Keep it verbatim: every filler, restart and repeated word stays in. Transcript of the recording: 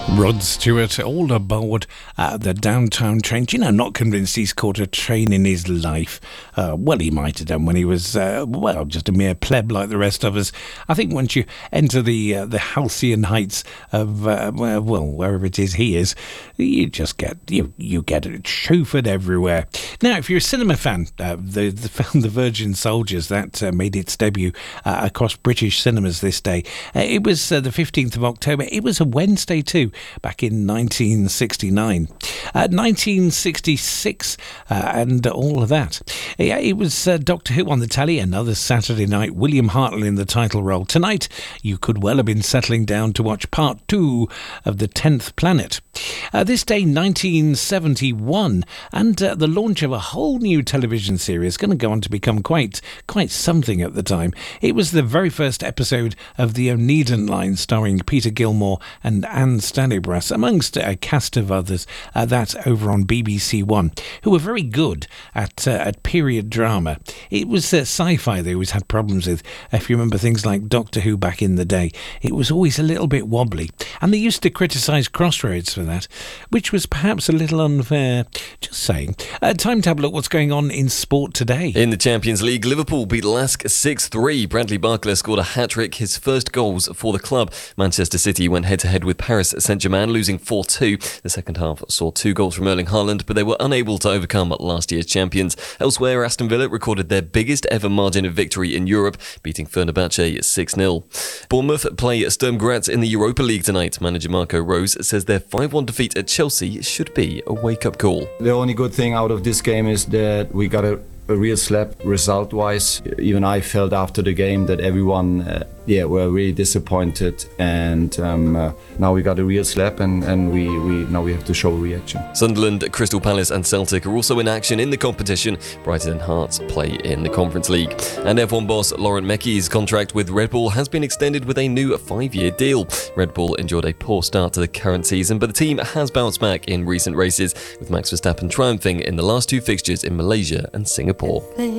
Rod Stewart all aboard uh, the downtown train. Do you know, not convinced he's caught a train in his life. Uh, well, he might have done when he was, uh, well, just a mere pleb like the rest of us. I think once you enter the uh, the halcyon heights of, uh, well, wherever it is he is, you just get, you you get it chauffeured everywhere. Now, if you're a cinema fan, uh, the, the film The Virgin Soldiers, that uh, made its debut uh, across British cinemas this day. Uh, it was uh, the fifteenth of October. It was a Wednesday too, back in nineteen sixty-nine. Uh, nineteen sixty-six uh, and all of that. Yeah, it was uh, Doctor Who on the telly, another Saturday night, William Hartnell in the title role. Tonight, you could well have been settling down to watch part two of The Tenth Planet. Uh, this day, nineteen seventy-one, and uh, the launch of a whole new television series, going to go on to become quite quite something at the time. It was the very first episode of The Oneida Line, starring Peter Gilmore and Anne Stanibras, amongst a cast of others, uh, that over on B B C One, who were very good at uh, at period drama. It was uh, sci-fi they always had problems with. If you remember things like Doctor Who back in the day, it was always a little bit wobbly, and they used to criticise Crossroads for that, which was perhaps a little unfair. Just saying. Uh, time to have a look what's going on in sport today. In the Champions League, Liverpool beat Lask six three. Bradley Barcola scored a hat-trick, his first goals for the club. Manchester City went head-to-head with Paris Saint-Germain, losing four two. The second half saw two goals from Erling Haaland, but they were unable to overcome last year's champions. Elsewhere, Aston Villa recorded their biggest ever margin of victory in Europe, beating Fenerbahce six nil. Bournemouth play Sturm Graz in the Europa League tonight. Manager Marco Rose says their five one defeat at Chelsea should be a wake-up call. The only good thing out of this game is that we got a, a real slap result-wise. Even I felt after the game that everyone uh, yeah, were really disappointed, and um, uh, now we got a real slap, and, and we, we now we have to show a reaction. Sunderland, Crystal Palace and Celtic are also in action in the competition. Brighton and Hearts play in the Conference League. And F one boss Laurent Mekies' contract with Red Bull has been extended with a new five-year deal. Red Bull enjoyed a poor start to the current season, but the team has bounced back in recent races, with Max Verstappen triumphing in the last two fixtures in Malaysia and Singapore.